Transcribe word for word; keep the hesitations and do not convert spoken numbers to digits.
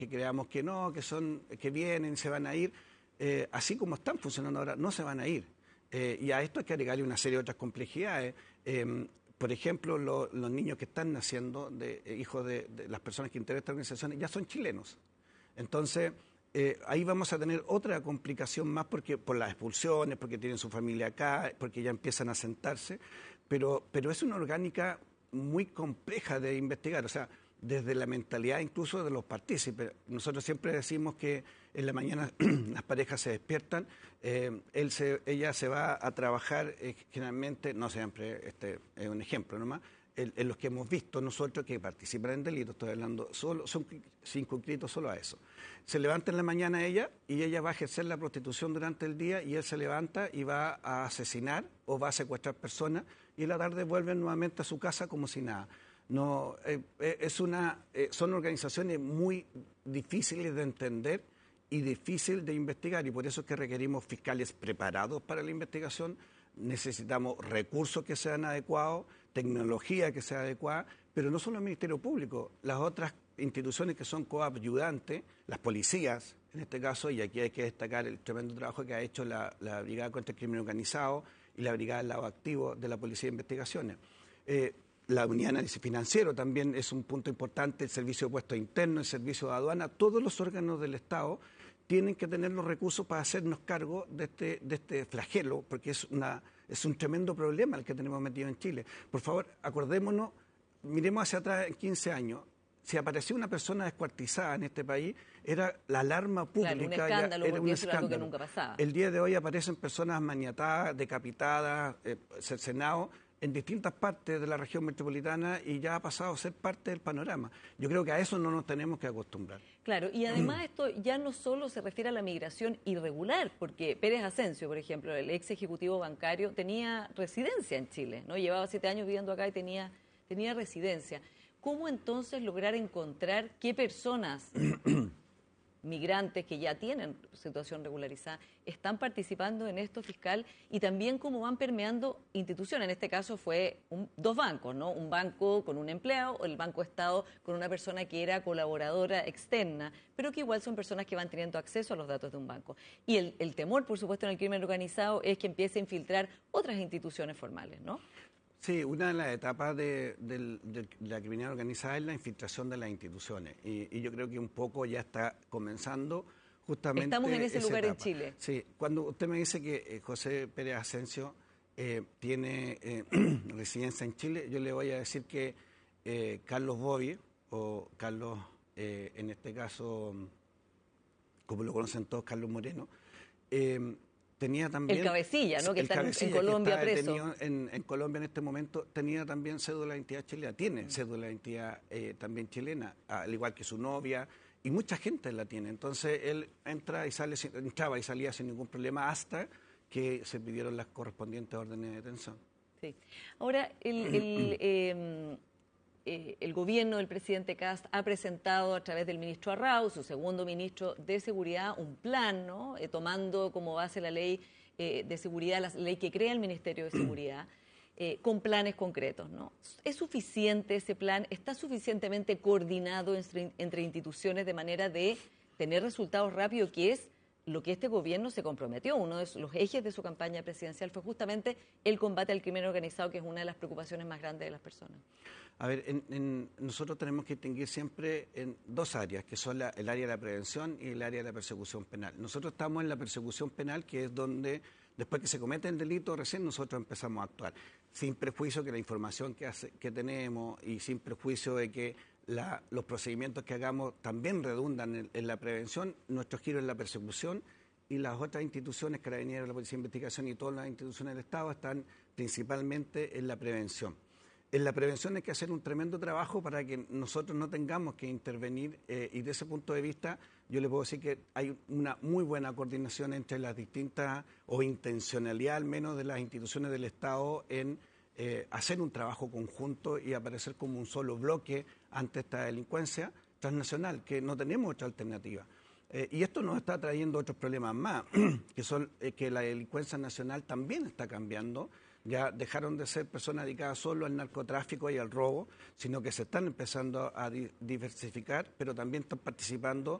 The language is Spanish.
que creamos que no, que son, que vienen, se van a ir, eh, así como están funcionando ahora, no se van a ir. Eh, y a esto hay que agregarle una serie de otras complejidades. Eh, por ejemplo, lo, los niños que están naciendo, de, eh, hijos de, de las personas que integran estas organizaciones, ya son chilenos. Entonces, eh, ahí vamos a tener otra complicación más porque por las expulsiones, porque tienen su familia acá, porque ya empiezan a sentarse, pero, pero es una orgánica muy compleja de investigar, o sea, desde la mentalidad incluso de los partícipes. Nosotros siempre decimos que en la mañana las parejas se despiertan, eh, él se, ella se va a trabajar eh, generalmente, no siempre, este es un ejemplo nomás, en, en los que hemos visto nosotros que participan en delitos, estoy hablando, solo, son circunscritos solo a eso. Se levanta en la mañana ella y ella va a ejercer la prostitución durante el día y él se levanta y va a asesinar o va a secuestrar personas y en la tarde vuelven nuevamente a su casa como si nada. No, eh, es una, eh, son organizaciones muy difíciles de entender y difíciles de investigar y por eso es que requerimos fiscales preparados para la investigación, necesitamos recursos que sean adecuados, tecnología que sea adecuada, pero no solo el Ministerio Público, las otras instituciones que son coayudantes, las policías en este caso, y aquí hay que destacar el tremendo trabajo que ha hecho la, la Brigada contra el Crimen Organizado y la Brigada del Lado Activo de la Policía de Investigaciones. Eh, La unidad de análisis financiero también es un punto importante, el servicio de puestos internos, el servicio de aduana, todos los órganos del Estado tienen que tener los recursos para hacernos cargo de este, de este flagelo, porque es, una, es un tremendo problema el que tenemos metido en Chile. Por favor, acordémonos, miremos hacia atrás en quince años, si aparecía una persona descuartizada en este país, era la alarma pública. Claro, un escándalo, ya, era un porque eso era algo que escándalo. nunca pasaba. El día de hoy aparecen personas maniatadas, decapitadas, eh, cercenados, en distintas partes de la región metropolitana y ya ha pasado a ser parte del panorama. Yo creo que a eso no nos tenemos que acostumbrar. Claro, y además esto ya no solo se refiere a la migración irregular, porque Pérez Asensio, por ejemplo, el ex ejecutivo bancario, tenía residencia en Chile, ¿no? Llevaba siete años viviendo acá y tenía, tenía residencia. ¿Cómo entonces lograr encontrar qué personas migrantes que ya tienen situación regularizada están participando en esto fiscal y también cómo van permeando instituciones? En este caso fue un, dos bancos, ¿no? Un banco con un empleado, o el Banco Estado con una persona que era colaboradora externa, pero que igual son personas que van teniendo acceso a los datos de un banco. Y el, el temor, por supuesto, en el crimen organizado es que empiece a infiltrar otras instituciones formales, ¿no? Sí, una de las etapas de, de, de, de la criminalidad organizada es la infiltración de las instituciones y, y yo creo que un poco ya está comenzando justamente. Estamos en ese lugar etapa. en Chile. Sí, cuando usted me dice que eh, José Pérez Asensio eh, tiene eh, residencia en Chile, yo le voy a decir que eh, Carlos Bovi, o Carlos, eh, en este caso, como lo conocen todos, Carlos Moreno, eh, tenía también... El cabecilla, ¿no? Que está en Colombia está preso. En, en Colombia en este momento, tenía también cédula de identidad chilena, tiene cédula de identidad eh, también chilena, al igual que su novia, y mucha gente la tiene. Entonces, él entra y sale, entraba y salía sin ningún problema hasta que se pidieron las correspondientes órdenes de detención. Sí. Ahora, el... el eh, Eh, el gobierno del presidente Kast ha presentado a través del ministro Arrau, su segundo ministro de Seguridad, un plan, ¿no? Eh, tomando como base la ley eh, de seguridad, la ley que crea el Ministerio de Seguridad, eh, con planes concretos, ¿no? ¿Es suficiente ese plan? ¿Está suficientemente coordinado entre, entre instituciones de manera de tener resultados rápidos, que es lo que este gobierno se comprometió? Uno de los ejes de su campaña presidencial fue justamente el combate al crimen organizado, que es una de las preocupaciones más grandes de las personas. A ver, en, en, nosotros tenemos que distinguir siempre en dos áreas, que son la, el área de la prevención y el área de la persecución penal. Nosotros estamos en la persecución penal, que es donde, después que se comete el delito, recién nosotros empezamos a actuar, sin prejuicio que la información que, hace, que tenemos y sin prejuicio de que la, los procedimientos que hagamos también redundan en, en la prevención. Nuestro giro es la persecución y las otras instituciones, Carabineros, la Policía de Investigación y todas las instituciones del Estado están principalmente en la prevención. En la prevención hay que hacer un tremendo trabajo para que nosotros no tengamos que intervenir eh, y de ese punto de vista yo le puedo decir que hay una muy buena coordinación entre las distintas, o intencionalidad al menos, de las instituciones del Estado en eh, hacer un trabajo conjunto y aparecer como un solo bloque ante esta delincuencia transnacional, que no tenemos otra alternativa. Eh, y esto nos está trayendo otros problemas más, que son eh, que la delincuencia nacional también está cambiando. Ya dejaron de ser personas dedicadas solo al narcotráfico y al robo, sino que se están empezando a di diversificar, pero también están participando